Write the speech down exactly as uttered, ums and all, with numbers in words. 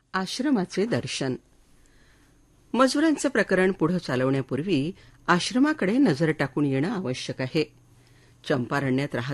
आश्रमाचे दर्शन. मजुरांचं प्रकरण पुढे चालवण्यापूर्वी आश्रमाकडे नजर टाकून येणं आवश्यक आहे. चंपारण्यात राहत